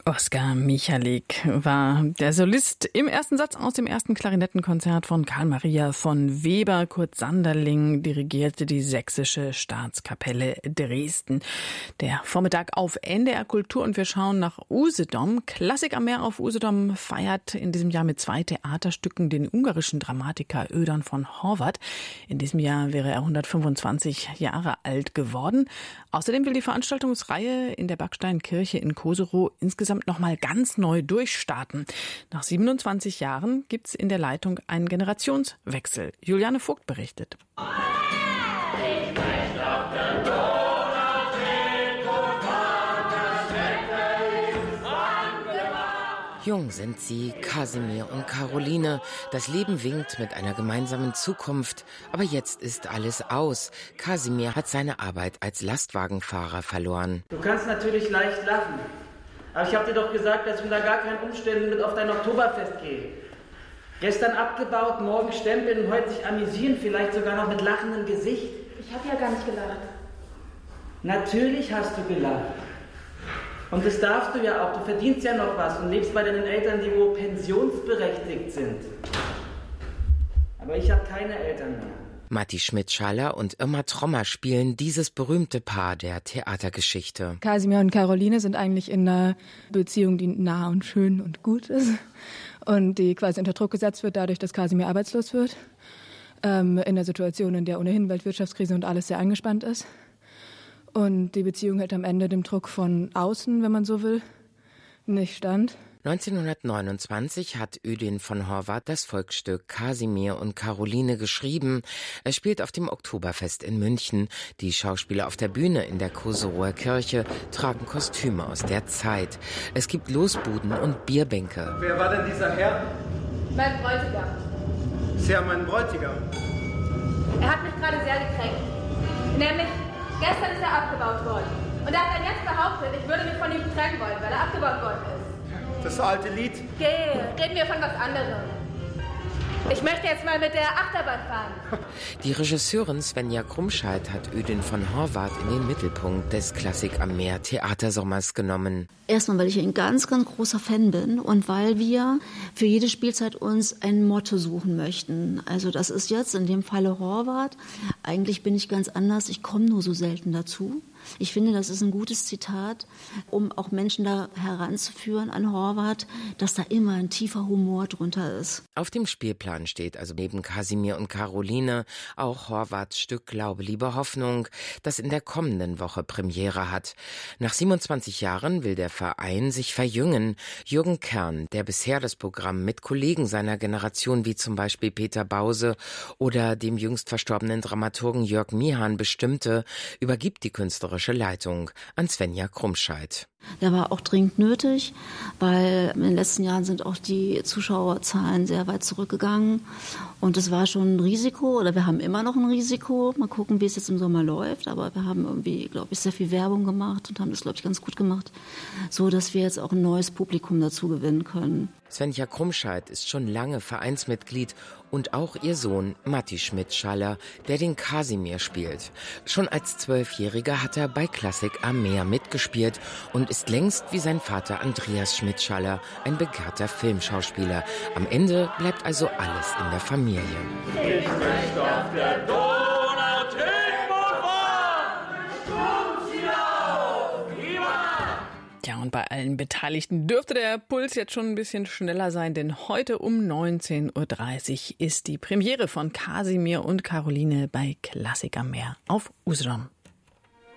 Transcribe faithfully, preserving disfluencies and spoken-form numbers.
Oskar Michalik war der Solist im ersten Satz aus dem ersten Klarinettenkonzert von Karl Maria von Weber. Kurt Sanderling dirigierte die Sächsische Staatskapelle Dresden. Der Vormittag auf N D R Kultur und wir schauen nach Usedom. Klassik am Meer auf Usedom feiert in diesem Jahr mit zwei Theaterstücken den ungarischen Dramatiker Ödön von Horváth. In diesem Jahr wäre er hundertfünfundzwanzig Jahre alt geworden. Außerdem will die Veranstaltungsreihe in der Backsteinkirche in Koserow insgesamt noch mal ganz neu durchstarten. Nach siebenundzwanzig Jahren gibt es in der Leitung einen Generationswechsel. Juliane Vogt berichtet. Jung sind sie, Kasimir und Karoline. Das Leben winkt mit einer gemeinsamen Zukunft. Aber jetzt ist alles aus. Kasimir hat seine Arbeit als Lastwagenfahrer verloren. Du kannst natürlich leicht lachen. Aber ich habe dir doch gesagt, dass ich unter gar keinen Umständen mit auf dein Oktoberfest gehe. Gestern abgebaut, morgen stempeln und heute sich amüsieren, vielleicht sogar noch mit lachendem Gesicht. Ich habe ja gar nicht gelacht. Natürlich hast du gelacht. Und das darfst du ja auch. Du verdienst ja noch was und lebst bei deinen Eltern, die wo pensionsberechtigt sind. Aber ich habe keine Eltern mehr. Matti Schmidt-Schaller und Irma Trommer spielen dieses berühmte Paar der Theatergeschichte. Kasimir und Karoline sind eigentlich in einer Beziehung, die nah und schön und gut ist. Und die quasi unter Druck gesetzt wird, dadurch, dass Kasimir arbeitslos wird. Ähm, in der Situation, in der ohnehin Weltwirtschaftskrise und alles sehr angespannt ist. Und die Beziehung hält am Ende dem Druck von außen, wenn man so will, nicht stand. neunzehnhundertneunundzwanzig hat Ödön von Horváth das Volksstück Kasimir und Karoline geschrieben. Es spielt auf dem Oktoberfest in München. Die Schauspieler auf der Bühne in der Koserower Kirche tragen Kostüme aus der Zeit. Es gibt Losbuden und Bierbänke. Wer war denn dieser Herr? Mein Bräutigam. Ist ja mein Bräutigam. Er hat mich gerade sehr gekränkt. Nämlich, gestern ist er abgebaut worden. Und er hat dann jetzt behauptet, ich würde mich von ihm trennen wollen, weil er abgebaut worden ist. Das alte Lied? Geh, reden wir von was anderem. Ich möchte jetzt mal mit der Achterbahn fahren. Die Regisseurin Svenja Krumscheit hat Ödön von Horváth in den Mittelpunkt des Klassik am Meer Theatersommers genommen. Erstmal, weil ich ein ganz, ganz großer Fan bin und weil wir für jede Spielzeit uns ein Motto suchen möchten. Also das ist jetzt in dem Falle Horváth. Eigentlich bin ich ganz anders, ich komme nur so selten dazu. Ich finde, das ist ein gutes Zitat, um auch Menschen da heranzuführen an Horváth, dass da immer ein tiefer Humor drunter ist. Auf dem Spielplan steht also neben Kasimir und Karoline auch Horváths Stück Glaube, Liebe, Hoffnung, das in der kommenden Woche Premiere hat. Nach siebenundzwanzig Jahren will der Verein sich verjüngen. Jürgen Kern, der bisher das Programm mit Kollegen seiner Generation wie zum Beispiel Peter Bause oder dem jüngst verstorbenen Dramaturgen Jörg Mihan bestimmte, übergibt die künstlerische Leitung an Svenja Krumscheit. Der war auch dringend nötig, weil in den letzten Jahren sind auch die Zuschauerzahlen sehr weit zurückgegangen. Und es war schon ein Risiko, oder wir haben immer noch ein Risiko. Mal gucken, wie es jetzt im Sommer läuft. Aber wir haben irgendwie, glaube ich, sehr viel Werbung gemacht und haben das, glaube ich, ganz gut gemacht, so dass wir jetzt auch ein neues Publikum dazu gewinnen können. Svenja Krumscheit ist schon lange Vereinsmitglied und auch ihr Sohn Matti Schmidt-Schaller, der den Kasimir spielt. Schon als Zwölfjähriger hat er bei Klassik am Meer mitgespielt und ist längst wie sein Vater Andreas Schmidt-Schaller ein begehrter Filmschauspieler. Am Ende bleibt also alles in der Familie. Ich möchte auf der Donau Tiefmut fahren, Strom sie auf, Viva! Ja, und bei allen Beteiligten dürfte der Puls jetzt schon ein bisschen schneller sein, denn heute um neunzehn Uhr dreißig ist die Premiere von Kasimir und Karoline bei Klassik am Meer auf Usedom.